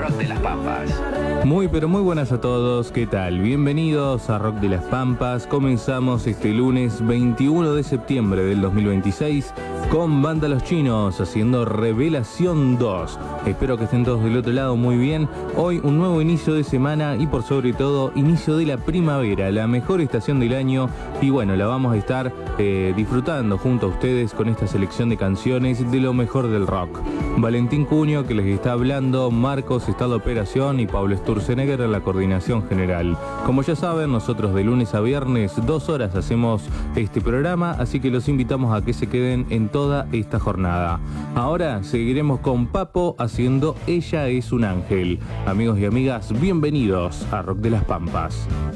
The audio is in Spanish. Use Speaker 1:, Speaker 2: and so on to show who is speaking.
Speaker 1: Rock de las Pampas.
Speaker 2: Muy pero muy buenas a todos, ¿qué tal? Bienvenidos a Rock de las Pampas. Comenzamos este lunes 21 de septiembre del 2026 con Banda Los Chinos haciendo Revelación 2. Espero que estén todos del otro lado muy bien. Hoy un nuevo inicio de semana y por sobre todo inicio de la primavera, la mejor estación del año, y bueno, la vamos a estar disfrutando junto a ustedes con esta selección de canciones de lo mejor del rock. Valentín Cuño que les está hablando, Marcos está de operación y Pablo Sturzenegger en la coordinación general. Como ya saben, nosotros de lunes a viernes 2 horas hacemos este programa, así que los invitamos a que se queden en toda esta jornada. Ahora seguiremos con Papo haciendo Ella es un ángel. Amigos y amigas, bienvenidos a Rock de las Pampas.